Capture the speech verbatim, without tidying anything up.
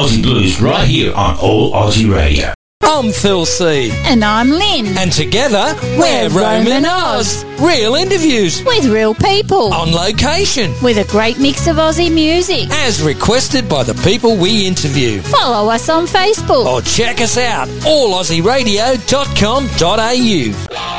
Aussie Blues right here on All Aussie Radio. I'm Phil C. And I'm Lynn. And together, we're, we're Roman Oz. Real interviews. With real people. On location. With a great mix of Aussie music. As requested by the people we interview. Follow us on Facebook. Or check us out, all aussie radio dot com dot a u.